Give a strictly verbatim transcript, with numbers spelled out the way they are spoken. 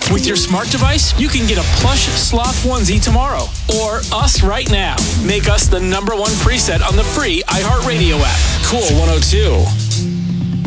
With your smart device, you can get a plush sloth onesie tomorrow. Or us right now. Make us the number one preset on the free iHeartRadio app. Cool one oh two.